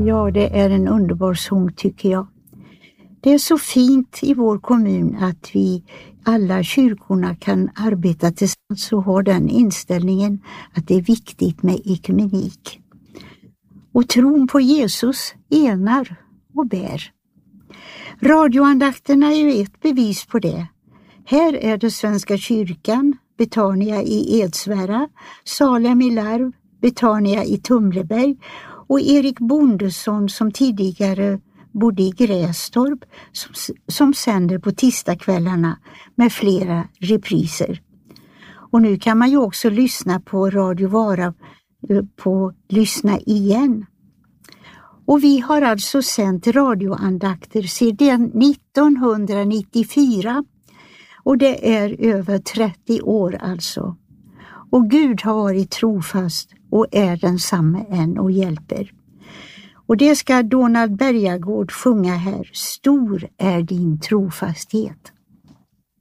Ja, det är en underbar sång tycker jag. Det är så fint i vår kommun att vi alla kyrkorna kan arbeta tillsammans och ha den inställningen att det är viktigt med ekumenik. Och tron på Jesus enar och bär. Radioandakterna är ju ett bevis på det. Här är det Svenska kyrkan, Betania i Edsvära, Salem i Larv, Betania i Tumleberg och Erik Bondesson som tidigare bodde i Grästorp som sänder på tisdagskvällarna med flera repriser. Och nu kan man ju också lyssna på Radio Vara på Lyssna igen. Och vi har alltså sänt radioandakter sedan 1994 och det är över 30 år alltså. Och Gud har varit trofast och är densamme än och hjälper. Och det ska Donald Bergagård sjunga här. Stor är din trofasthet.